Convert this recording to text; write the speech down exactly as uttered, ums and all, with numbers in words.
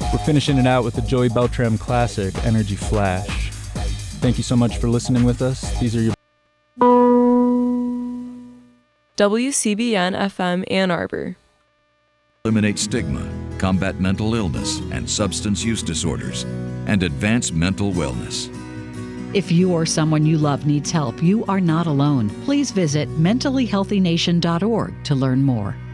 We're finishing it out with the Joey Beltram classic, Energy Flash. Thank you so much for listening with us. These are your W C B N F M Ann Arbor. Eliminate stigma, combat mental illness and substance use disorders, and advance mental wellness. If you or someone you love needs help, you are not alone. Please visit mentally healthy nation dot org to learn more.